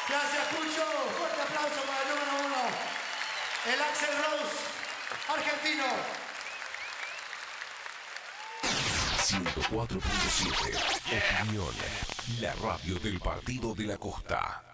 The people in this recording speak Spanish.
Gracias, Cucho. Fuerte aplauso para el número 1. El Axel Rose, argentino. 104.7 Opinión, la radio del Partido de la Costa.